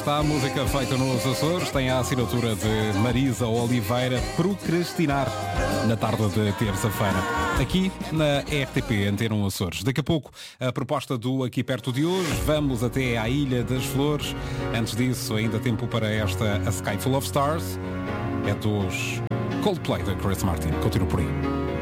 está a música feita nos Açores, tem a assinatura de Marisa Oliveira, Procrastinar, na tarde de terça-feira, aqui na RTP Antena 1 Açores. Daqui a pouco, a proposta do Aqui Perto de hoje, vamos até à Ilha das Flores. Antes disso, ainda tempo para A Sky Full of Stars, é dos Coldplay da Chris Martin. Continua por aí.